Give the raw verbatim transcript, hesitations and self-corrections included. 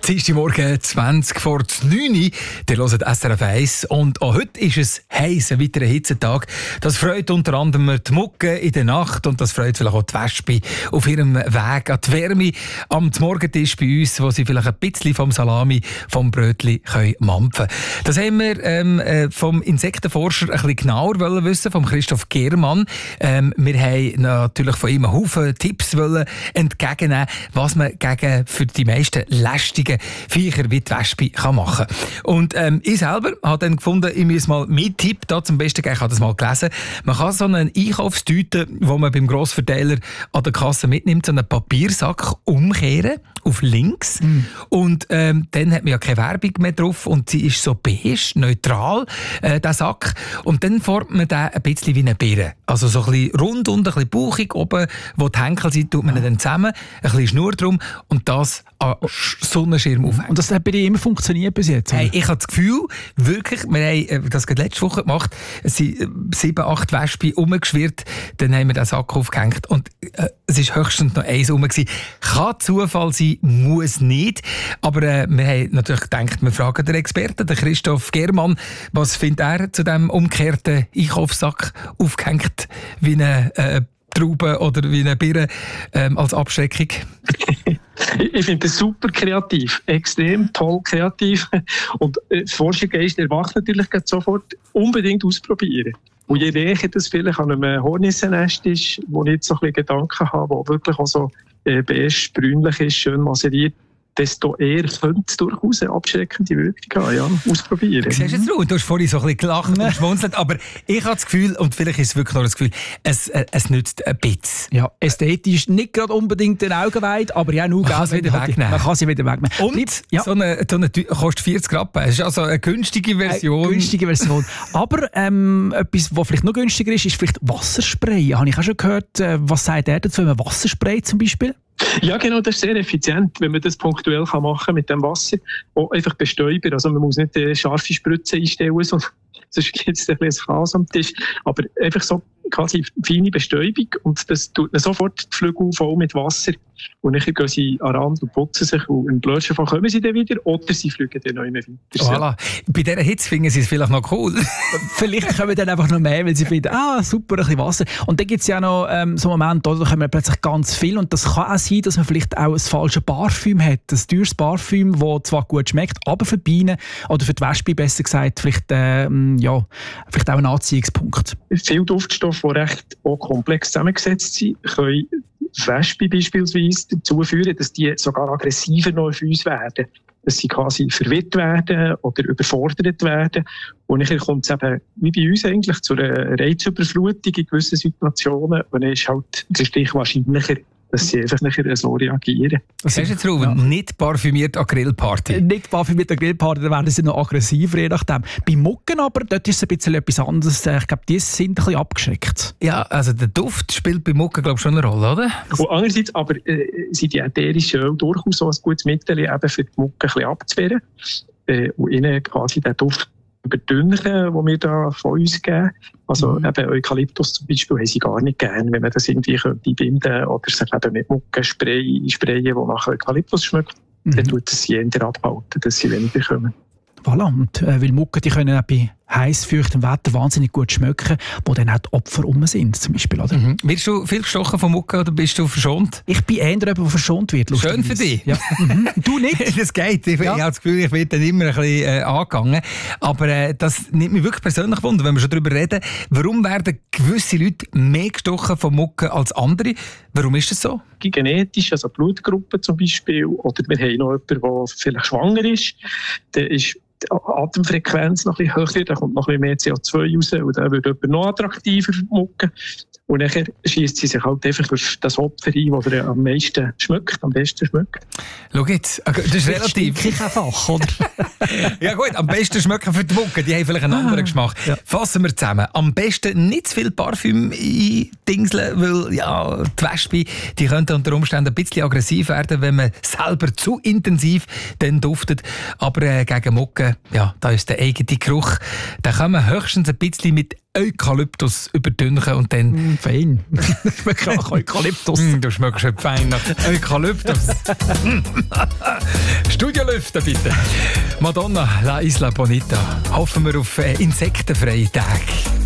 Dienstagmorgen zwanzig vor neun. Ihr hört S R F eins. Und auch heute ist es heiß, ein weiterer Hitzetag. Das freut unter anderem die Mucke in der Nacht und das freut vielleicht auch die Wespe auf ihrem Weg an die Wärme am Morgentisch bei uns, wo sie vielleicht ein bisschen vom Salami, vom Brötli können mampfen. Das haben wir ähm, vom Insektenforscher ein bisschen genauer wollen wissen, vom Christoph Germann. Ähm, wir haben natürlich von ihm einen Haufen Tipps wollen entgegennehmen, was man gegen für die meisten lästigen Viecher wie die Wespe kann machen. Und ähm, ich selber habe dann gefunden, ich muss mal meinen Tipp da zum Besten geben. Ich habe das mal gelesen. Man kann so einen Einkaufstüte, den man beim Grossverteiler an der Kasse mitnimmt, so einen Papiersack umkehren auf links. Mm. Und ähm, dann hat man ja keine Werbung mehr drauf und sie ist so beige, neutral, äh, der Sack. Und dann formt man den ein bisschen wie eine Birne. Also so ein bisschen rund und ein bisschen bauchig oben, wo die Henkel sind, tut man ja. dann zusammen, ein bisschen Schnur drum und das an Sonnenschirm aufhängen. Und das hat bei dir immer funktioniert bis jetzt? Hey, ich habe das Gefühl, wirklich, wir haben das gerade letzte Woche gemacht, es sind sieben, acht Wespen rumgeschwirrt, dann haben wir den Sack aufgehängt und äh, es war höchstens noch eins rum gewesen. Kann Zufall sein, muss nicht, aber äh, wir haben natürlich gedacht, wir fragen den Experten, den Christoph Germann, was findet er zu diesem umgekehrten Einkaufssack aufgehängt wie eine äh, Traube oder wie eine Birne ähm, als Abschreckung? Ich finde das super kreativ, extrem toll kreativ. Und äh, Forschergeist erwacht natürlich sofort, unbedingt ausprobieren. Und je näher das vielleicht an einem Hornissennest ist, wo ich jetzt so ein bisschen Gedanken habe, wo wirklich auch so äh, beige, brünlich ist, schön maseriert, desto eher könnte es durchaus eine abschreckende Wirkung haben. Ja, ausprobieren. Siehst du jetzt, Ruth? Du hast vorhin so ein bisschen gelacht und geschmunzelt, aber ich habe das Gefühl, und vielleicht ist es wirklich noch das Gefühl, es, äh, es nützt ein bisschen. Ja, ästhetisch nicht gerade unbedingt den Augen weit, aber ja, nur man kann sie wieder wegnehmen. Man kann sie wieder wegnehmen. Und ja. so eine, so eine kostet vierzig Rappen. Das ist also eine günstige Version. Eine günstige Version. Aber ähm, etwas, was vielleicht noch günstiger ist, ist vielleicht Wasserspray. Habe ich auch schon gehört. Was sagt er dazu, wenn man Wasserspray zum Beispiel? Ja, genau, das ist sehr effizient, wenn man das punktuell kann machen mit dem Wasser. Auch einfach bestäuben. Also man muss nicht eine scharfe Spritze einstellen, sonst gibt es ein bisschen Chaos am Tisch. Aber einfach so quasi feine Bestäubung und das tut man sofort die Flügel voll mit Wasser. Und dann gehen sie an den Rand und putzen sich und im blödsten Fall kommen sie dann wieder oder sie fliegen dann noch immer weiter. Voilà. Bei dieser Hitze finden sie es vielleicht noch cool. Vielleicht kommen dann einfach noch mehr, weil sie finden, ah, super, ein bisschen Wasser. Und dann gibt es ja noch ähm, so Momente, da kommen plötzlich ganz viel und das kann auch sein, dass man vielleicht auch ein falsches Parfüm hat. Ein teures Parfüm, das zwar gut schmeckt, aber für die Bienen oder für die Wespe besser gesagt, vielleicht, ähm, ja, vielleicht auch ein Anziehungspunkt. Viele Duftstoffe, die recht auch komplex zusammengesetzt sind, können Wespen beispielsweise dazu führen, dass die sogar aggressiver noch auf uns werden. Dass sie quasi verwirrt werden oder überfordert werden. Und dann kommt es eben, wie bei uns eigentlich, zu einer Reizüberflutung in gewissen Situationen. Und dann ist halt der Stich wahrscheinlicher, dass sie einfach nachher so reagieren. Was sagst du jetzt, Ruben? Ja. Nicht parfümiert an Grillparty? Äh, nicht parfümiert an Grillparty, dann werden sie noch aggressiver, je nachdem. Bei Mucken aber, dort ist es ein bisschen etwas anderes. Ich glaube, die sind ein bisschen abgeschreckt. Ja, also der Duft spielt bei Mucken, glaube ich, schon eine Rolle, oder? Und andererseits aber äh, sind die ätherischen Öle durchaus so ein gutes Mittel, eben für die Mucken ein bisschen abzuwehren. Äh, und ihnen quasi den Duft überdünnen, den wir da von uns geben. Also mhm. eben Eukalyptus zum Beispiel haben sie gar nicht gern, wenn man das irgendwie könnte binden oder sich eben mit Muckenspray sprayen, die nach Eukalyptus schmeckt. Mhm. Dann tut es sie eher abhalten, dass sie weniger kommen. Voilà, und äh, weil Mucken, die können auch bei heiß, feuchtem Wetter wahnsinnig gut schmecken, wo dann auch die Opfer rum sind, zum Beispiel. Oder? Mhm. Wirst du viel gestochen von Mucken oder bist du verschont? Ich bin eher jemand, der verschont wird. Schön für dich. Ja. Mhm. Du nicht? Das geht. Ich, ja. ich habe das Gefühl, ich werde dann immer ein bisschen äh, angegangen. Aber äh, das nimmt mich wirklich persönlich wunder, wenn wir schon darüber reden. Warum werden gewisse Leute mehr gestochen von Mucken als andere? Warum ist das so? Genetisch, also Blutgruppen zum Beispiel, oder wir haben noch jemanden, der vielleicht schwanger ist, der ist die Atemfrequenz noch ein bisschen höher, da kommt noch ein bisschen mehr C O zwei raus und dann wird jemand noch attraktiver mucken. Und dann schießt sie sich halt einfach auf das Opfer ein, das er am meisten schmeckt, am besten schmeckt. Schau jetzt, das ist relativ. Ich einfach, oder? Ja gut, am besten schmecken für die Mucke, die haben vielleicht einen anderen Geschmack. Ja. Fassen wir zusammen. Am besten nicht zu viel Parfüm eindingseln, weil ja, die Wespe, die könnte unter Umständen ein bisschen aggressiv werden, wenn man selber zu intensiv dann duftet. Aber äh, gegen Mucke, ja, da ist der eigene Geruch. Da kann man höchstens ein bisschen mit Eukalyptus überdünnen und dann... Mm, fein. Schmeckt nach Eukalyptus. Mm, du schmeckst fein nach Eukalyptus. Studio lüften, bitte. Madonna, La Isla Bonita. Hoffen wir auf äh, insektenfreie Tage.